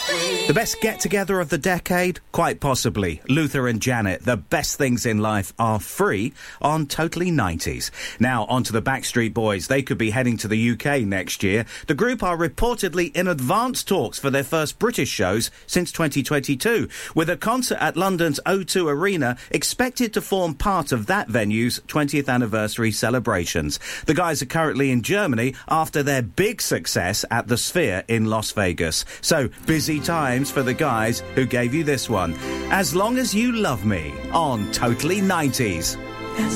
The best get-together of the decade? Quite possibly. Luther and Janet, The Best Things in Life Are Free on Totally 90s. Now, on to the Backstreet Boys. They could be heading to the UK next year. The group are reportedly in advanced talks for their first British shows since 2022, with a concert at London's O2 Arena expected to form part of that venue's 20th anniversary celebrations. The guys are currently in Germany after their big success at the Sphere in Las Vegas. So, busy times for the guys who gave you this one. As Long as You Love Me on Totally 90s.